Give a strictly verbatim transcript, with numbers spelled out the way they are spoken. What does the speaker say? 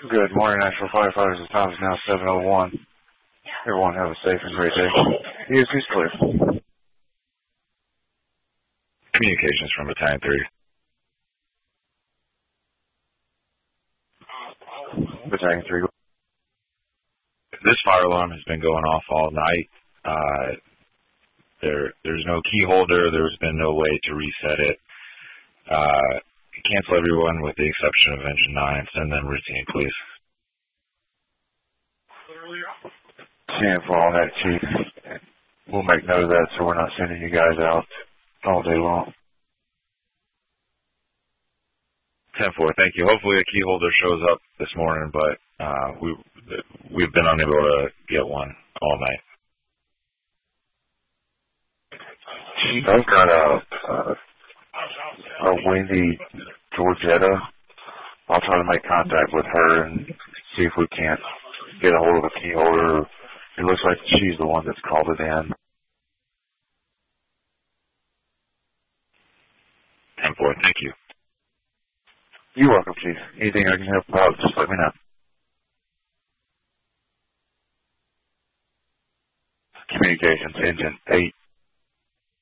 Good morning, National Firefighters. The time is now seven oh one. Everyone have a safe and great day. E S P's clear. Communications from Battalion three. Battalion three. This fire alarm has been going off all night. Uh, there, there's no key holder. There's been no way to reset it. Uh, cancel everyone with the exception of engine nine. Send them routine, please. ten four on that, Chief. We'll make note of that so we're not sending you guys out all day long. ten four, thank you. Hopefully a key holder shows up this morning, but uh, we, we've been unable to get one all night. Chief, I've got a, a, a Wendy Georgetta. I'll try to make contact with her and see if we can't get a hold of a key holder. It looks like she's the one that's called it in. ten four, thank you. You're welcome, Chief. Anything I can help out, just let me know. Communications, engine eight.